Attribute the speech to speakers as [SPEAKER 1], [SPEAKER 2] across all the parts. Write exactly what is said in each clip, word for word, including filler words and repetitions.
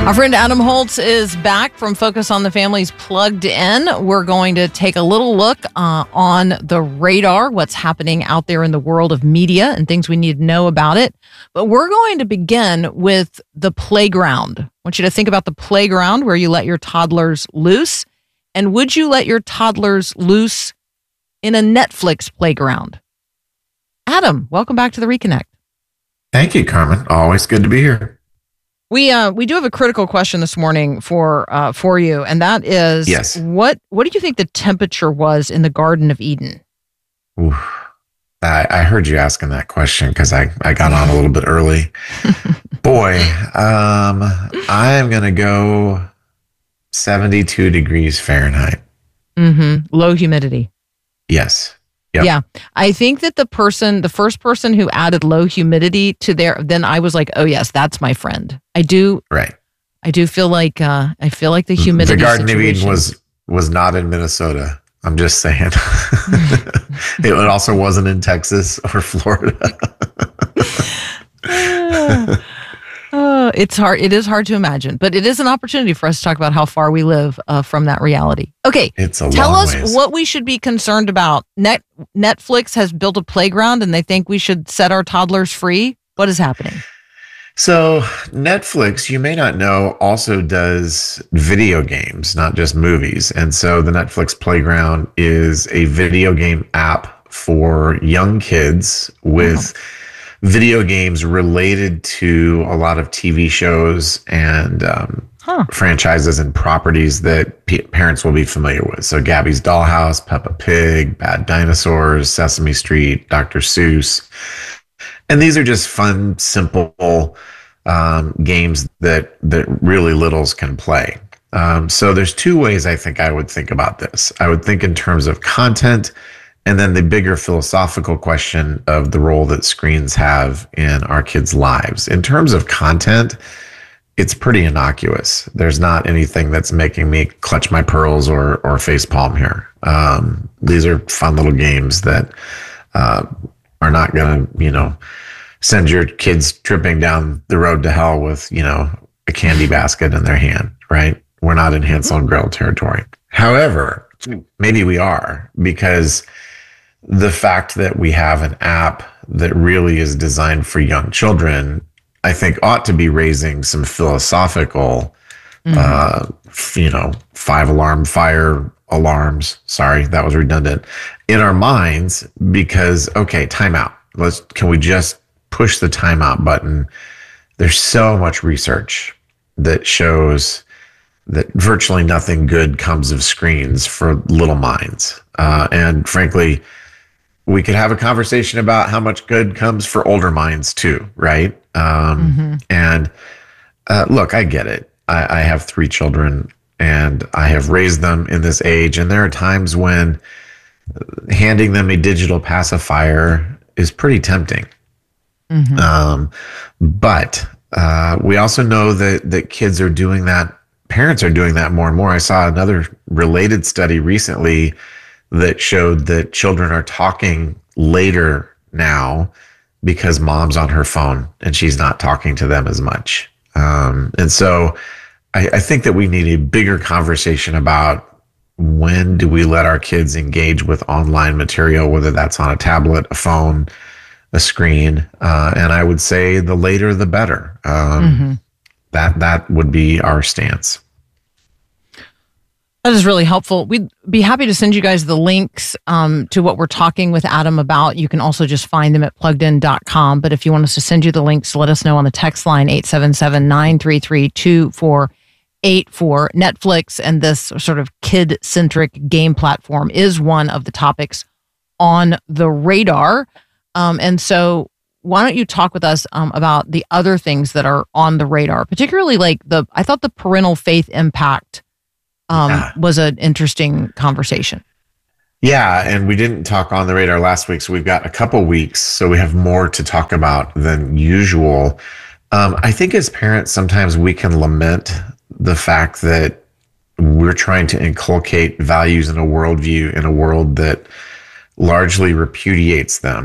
[SPEAKER 1] Our friend Adam Holtz is back from Focus on the Family's Plugged In. We're going to take a little look uh, on the radar, what's happening out there in the world of media and things we need to know about it. But we're going to begin with the playground. I want you to think about the playground where you let your toddlers loose. And would you let your toddlers loose in a Netflix playground? Adam, welcome back to the Reconnect.
[SPEAKER 2] Thank you, Carmen. Always good to be here.
[SPEAKER 1] We uh we do have a critical question this morning for uh for you, and that is
[SPEAKER 2] yes.
[SPEAKER 1] what what do you think the temperature was in the Garden of Eden?
[SPEAKER 2] Ooh, I, I heard you asking that question because I, I got on a little bit early. Boy, um, I'm gonna go seventy-two degrees Fahrenheit.
[SPEAKER 1] Mm-hmm. Low humidity.
[SPEAKER 2] Yes. Yep.
[SPEAKER 1] Yeah. I think that the person, the first person who added low humidity to their, then I was like, oh yes, that's my friend. I do.
[SPEAKER 2] Right.
[SPEAKER 1] I do feel like, uh, I feel like the humidity.
[SPEAKER 2] The Garden
[SPEAKER 1] situation.
[SPEAKER 2] of Eden was, was not in Minnesota. I'm just saying. It also wasn't in Texas or Florida.
[SPEAKER 1] Uh, it's hard. It is hard to imagine, but it is an opportunity for us to talk about how far we live uh, from that reality. Okay,
[SPEAKER 2] it's a
[SPEAKER 1] tell
[SPEAKER 2] long
[SPEAKER 1] us
[SPEAKER 2] ways.
[SPEAKER 1] What we should be concerned about. Net Netflix has built a playground, and they think we should set our toddlers free. What is happening?
[SPEAKER 2] So Netflix, you may not know, also does video games, not just movies. And so the Netflix Playground is a video game app for young kids with oh. video games related to a lot of T V shows and um, huh. franchises and properties that p- parents will be familiar with. So Gabby's Dollhouse, Peppa Pig, Bad Dinosaurs, Sesame Street, Doctor Seuss. And these are just fun, simple um, games that that really littles can play. Um, so there's two ways I think I would think about this. I would think in terms of content, and then the bigger philosophical question of the role that screens have in our kids' lives. In terms of content, it's pretty innocuous. There's not anything that's making me clutch my pearls or or facepalm here. Um, these are fun little games that uh, are not going to, you know, send your kids tripping down the road to hell with, you know, a candy basket in their hand, right? We're not in Hansel and Gretel territory. However, maybe we are, because the fact that we have an app that really is designed for young children, I think ought to be raising some philosophical, mm-hmm. uh, you know, five alarm fire alarms. Sorry, that was redundant in our minds, because, okay, timeout. Let's, can we just push the timeout button? There's so much research that shows that virtually nothing good comes of screens for little minds. Uh, and frankly, we could have a conversation about how much good comes for older minds too, right? Um, mm-hmm. And uh, look, I get it. I, I have three children and I have raised them in this age. And there are times when handing them a digital pacifier is pretty tempting. Mm-hmm. Um, but uh, we also know that that kids are doing that. Parents are doing that more and more. I saw another related study recently that showed that children are talking later now because mom's on her phone and she's not talking to them as much. Um, and so I, I think that we need a bigger conversation about when do we let our kids engage with online material, whether that's on a tablet, a phone, a screen. Uh, and I would say the later, the better. Um, mm-hmm. That that would be our stance.
[SPEAKER 1] That is really helpful. We'd be happy to send you guys the links um, to what we're talking with Adam about. You can also just find them at plugged in dot com. But if you want us to send you the links, let us know on the text line eight seven seven, nine three three, two four eight four. Netflix and this sort of kid-centric game platform is one of the topics on the radar. Um, and so why don't you talk with us um, about the other things that are on the radar, particularly like the, I thought the parental faith impact um, yeah. was an interesting conversation.
[SPEAKER 2] Yeah, and we didn't talk on the radar last week, so we've got a couple weeks, so we have more to talk about than usual. Um, I think as parents, sometimes we can lament the fact that we're trying to inculcate values and a worldview in a world that largely repudiates them.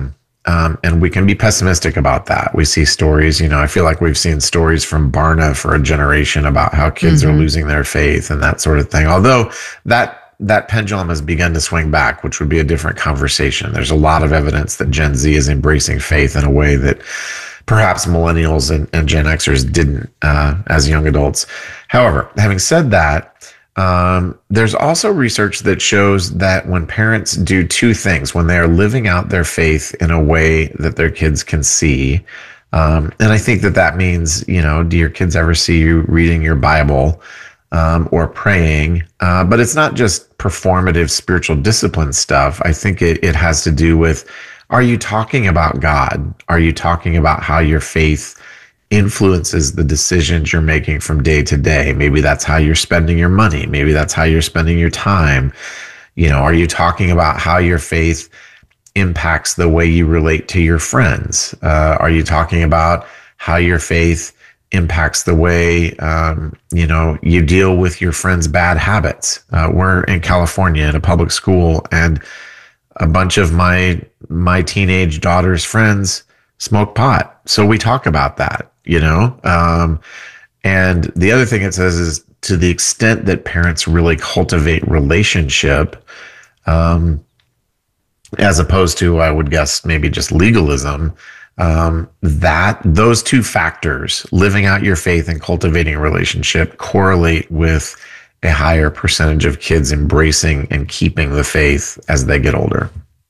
[SPEAKER 2] Um, and we can be pessimistic about that. We see stories, you know, I feel like we've seen stories from Barna for a generation about how kids mm-hmm. are losing their faith and that sort of thing. Although that that pendulum has begun to swing back, which would be a different conversation. There's a lot of evidence that Gen Z is embracing faith in a way that perhaps millennials and, and Gen Xers didn't uh, as young adults. However, having said that, Um, there's also research that shows that when parents do two things, when they are living out their faith in a way that their kids can see, um, and I think that that means, you know, do your kids ever see you reading your Bible um, or praying? Uh, but it's not just performative spiritual discipline stuff. I think it, it has to do with, are you talking about God? Are you talking about how your faith influences the decisions you're making from day to day? Maybe that's how you're spending your money. Maybe that's how you're spending your time. You know, are you talking about how your faith impacts the way you relate to your friends? Uh, are you talking about how your faith impacts the way, um, you know, you deal with your friends' bad habits? Uh, we're in California in a public school, and a bunch of my, my teenage daughter's friends smoke pot. So we talk about that. You know, um, and the other thing it says is, to the extent that parents really cultivate relationship, um, as opposed to, I would guess, maybe just legalism, um, that those two factors, living out your faith and cultivating a relationship, correlate with a higher percentage of kids embracing and keeping the faith as they get older.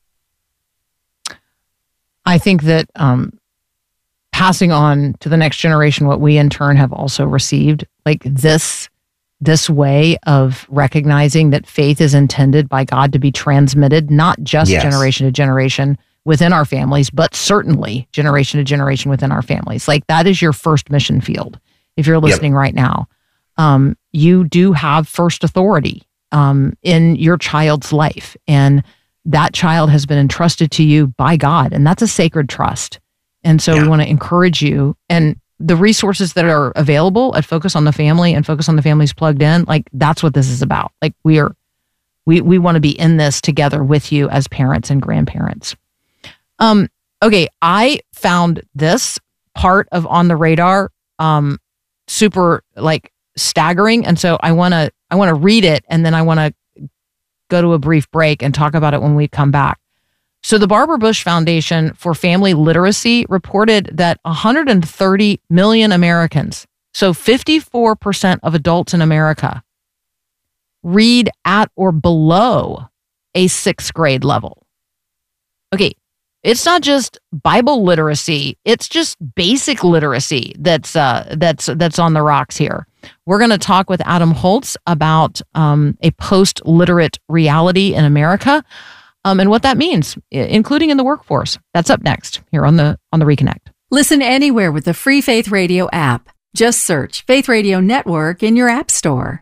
[SPEAKER 1] I think that, um, passing on to the next generation what we in turn have also received, like this this way of recognizing that faith is intended by God to be transmitted, not just yes. generation to generation within our families, but certainly generation to generation within our families. Like, that is your first mission field. If you're listening yep. right now, um, you do have first authority um, in your child's life, and that child has been entrusted to you by God, and that's a sacred trust. And so yeah. we want to encourage you, and the resources that are available at Focus on the Family and Focus on the Family's Plugged In, like, that's what this is about. Like, we are, we we want to be in this together with you as parents and grandparents. Um, okay, I found this part of On the Radar um, super like staggering, and so I want to I want to read it, and then I want to go to a brief break and talk about it when we come back. So the Barbara Bush Foundation for Family Literacy reported that one hundred thirty million Americans, so fifty-four percent of adults in America, read at or below a sixth grade level. Okay, it's not just Bible literacy, it's just basic literacy that's uh, that's that's on the rocks here. We're going to talk with Adam Holz about um, a post-literate reality in America. Um, and what that means, including in the workforce. That's up next here on the on the Reconnect.
[SPEAKER 3] Listen anywhere with the free Faith Radio app. Just search Faith Radio Network in your app store.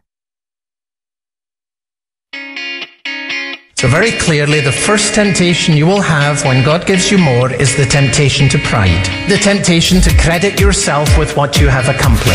[SPEAKER 4] So very clearly, the first temptation you will have when God gives you more is the temptation to pride. The temptation to credit yourself with what you have accomplished.